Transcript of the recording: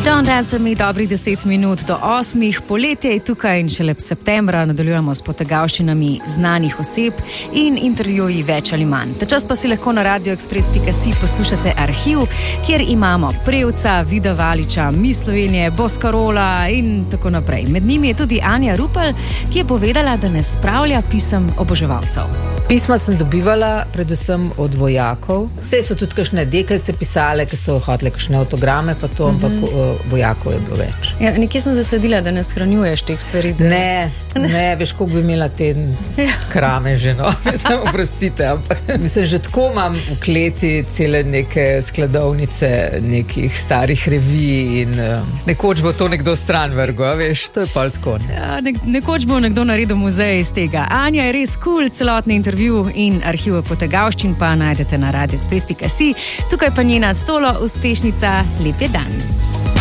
Don't answer me, dobrih 10 minut do 8. Poletje je tukaj in šele septembra nadaljujemo s potegavščinami znanih oseb in intervjuji več ali manj. Ta čas pa si lahko na radioexpress.si poslušate arhiv, kjer imamo Prevca, Vida Valiča, Miss Slovenije, Boscarola in tako naprej. Med njimi je tudi Anja Rupel, ki je povedala, da ne spravlja pisem oboževalcev. Pisma sem dobivala predvsem od vojakov. Vse so tudi kakšne deklice pisale, ki so hotele kakšne autograme, pa to, ampak vojakov je bilo več. Ja, nekje sem zasledila, da ne shranjuješ teh stvari. Da... Ne, veš, koliko bi imela te krame že, no. Samo oprostite, ampak mislim, že tako imam v kleti cele neke skladovnice nekih starih revij in nekoč bo to nekdo stran vrgo, veš, to je pa tako. Ja, nekoč bo nekdo naredil muzej iz tega. Anja je res cool, celotni intervju in arhiv potegavščin pa najdete na radioexpress.si. Tukaj pa njena solo uspešnica Lep je dan.